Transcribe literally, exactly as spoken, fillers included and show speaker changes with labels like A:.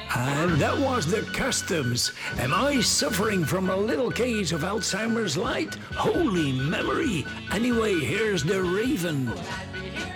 A: And that was the Customs. Am I suffering from a little case of Alzheimer's light? Holy memory. Anyway, here's the Raven.